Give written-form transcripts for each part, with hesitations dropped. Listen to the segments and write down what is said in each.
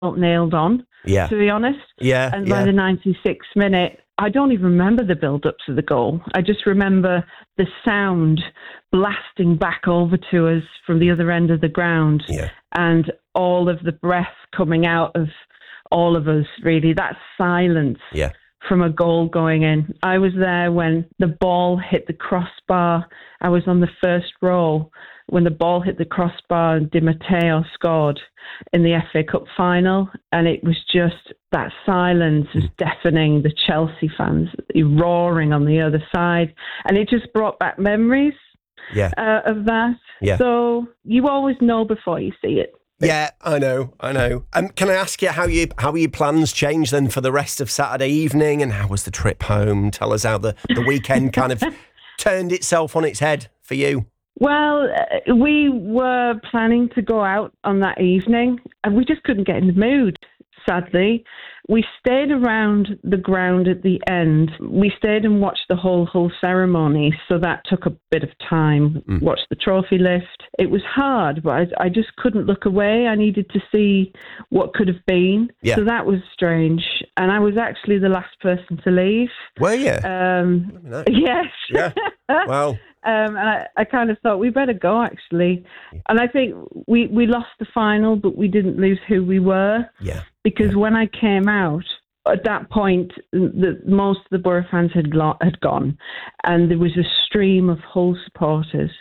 nailed on, Yeah. to be honest. Yeah. And by the 96th minute, I don't even remember the build-up to the goal. I just remember the sound blasting back over to us from the other end of the ground, and all of the breath coming out of all of us, really. That silence from a goal going in. I was there when the ball hit the crossbar. I was on the first row when the ball hit the crossbar and Di Matteo scored in the FA Cup final. And it was just that silence is deafening, the Chelsea fans roaring on the other side. And it just brought back memories of that. Yeah. So you always know before you see it. Yeah, I know. Can I ask you how your plans changed then for the rest of Saturday evening, and how was the trip home? Tell us how the weekend kind of turned itself on its head for you. Well, we were planning to go out on that evening, and we just couldn't get in the mood, sadly. We stayed around the ground at the end. We stayed and watched the whole ceremony, so that took a bit of time. Watched the trophy lift. It was hard, but I just couldn't look away. I needed to see what could have been. Yeah. So that was strange. And I was actually the last person to leave. Were you? Yes. Yeah. Wow. And I kind of thought we better go, actually. Yeah. And I think we lost the final, but we didn't lose who we were. Yeah. Because when I came out, at that point, most of the Borough fans had gone. And there was a stream of Hull supporters.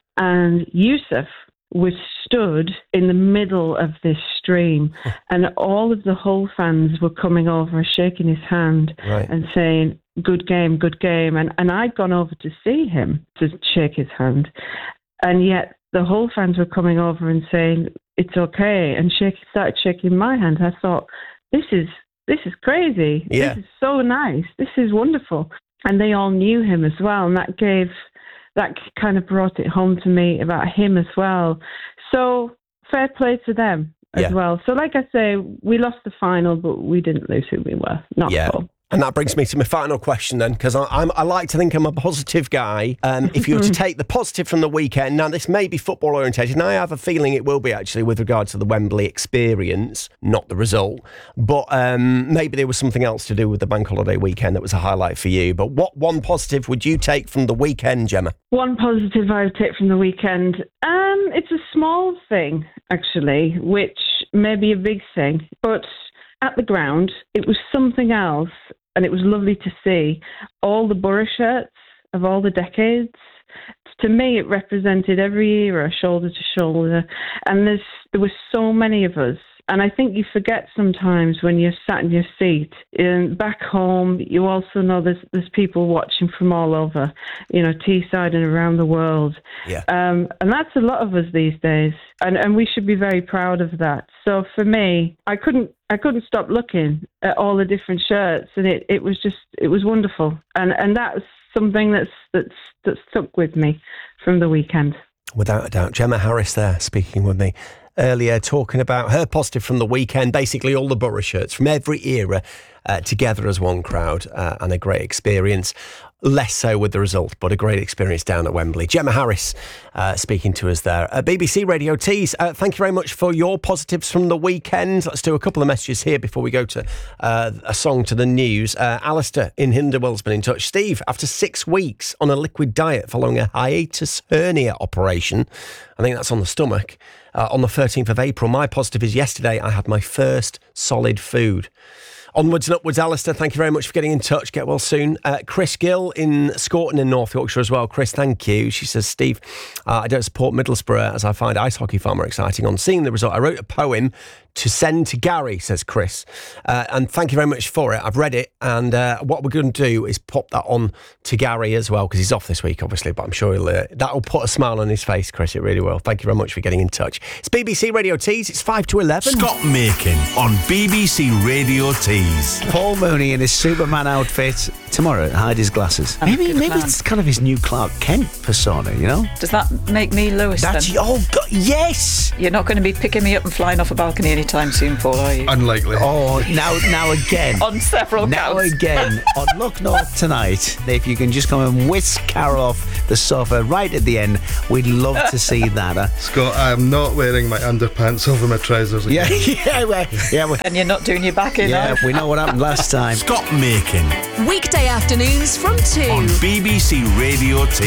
And Yusuf was stood in the middle of this stream. And all of the Hull fans were coming over, shaking his hand and saying, good game, good game. And I'd gone over to see him, to shake his hand. And yet the Hull fans were coming over and saying, it's okay, and started shaking my hand. I thought, this is crazy. Yeah. This is so nice. This is wonderful. And they all knew him as well. And that kind of brought it home to me about him as well. So fair play to them as well. So like I say, we lost the final, but we didn't lose who we were. Not at all. And that brings me to my final question then, because I like to think I'm a positive guy. If you were to take the positive from the weekend, now this may be football orientated, and I have a feeling it will be actually with regard to the Wembley experience, not the result. But maybe there was something else to do with the bank holiday weekend that was a highlight for you. But what one positive would you take from the weekend, Gemma? One positive I would take from the weekend, it's a small thing, actually, which may be a big thing. But at the ground, it was something else. And it was lovely to see all the Borough shirts of all the decades. To me, it represented every era, shoulder to shoulder. And there were so many of us. And I think you forget sometimes when you're sat in your seat. Back home, you also know there's people watching from all over, Teesside and around the world. Yeah. And that's a lot of us these days. And we should be very proud of that. So for me, I couldn't stop looking at all the different shirts, and it was wonderful. And that's something that's stuck with me from the weekend. Without a doubt. Gemma Harris there speaking with me earlier, talking about her positive from the weekend, basically all the Borough shirts from every era together as one crowd, and a great experience. Less so with the result, but a great experience down at Wembley. Gemma Harris speaking to us there at BBC Radio Tees. Thank you very much for your positives from the weekend. Let's do a couple of messages here before we go to a song to the news. Alistair in Hinderwell's been in touch. Steve, after 6 weeks on a liquid diet following a hiatus hernia operation, I think that's on the stomach, on the 13th of April, my positive is yesterday I had my first solid food. Onwards and upwards, Alistair. Thank you very much for getting in touch. Get well soon. Chris Gill in Scorton in North Yorkshire as well. Chris, thank you. She says, Steve, I don't support Middlesbrough as I find ice hockey far more exciting. On seeing the result, I wrote a poem to send to Gary, says Chris. And thank you very much for it. I've read it. And what we're going to do is pop that on to Gary as well, because he's off this week, obviously. But I'm sure that'll put a smile on his face, Chris. It really will. Thank you very much for getting in touch. It's BBC Radio Tees. It's 5 to 11. Scott Makin on BBC Radio Tees. Paul Mooney in his Superman outfit tomorrow, hide his glasses. Maybe it's kind of his new Clark Kent persona, you know? Does that make me Lewis then? Oh, God, yes! You're not going to be picking me up and flying off a balcony anytime soon, Paul, are you? Unlikely. Oh, now again. On several Now counts. again, on Look North tonight, if you can just come and whisk Carol off the sofa right at the end, we'd love to see that. Scott, I am not wearing my underpants over my trousers again. Yeah. And you're not doing your back in, Yeah, we know what happened last time. Scott Makin. Weekday afternoons from 2 on BBC Radio 2.